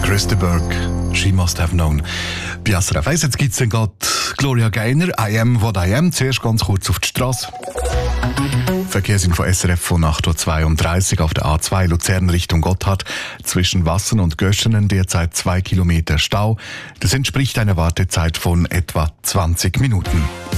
Chris de Burgh, She Must Have Known. Bei SRF 1 jetzt gibt's dann gerade Gloria Gaynor, I Am What I Am. Zuerst ganz kurz auf die Straße. Verkehrsinfo SRF von 8.32 Uhr auf der A2 Luzern Richtung Gotthard. Zwischen Wassen und Göschenen derzeit 2 Kilometer Stau. Das entspricht einer Wartezeit von etwa 20 Minuten.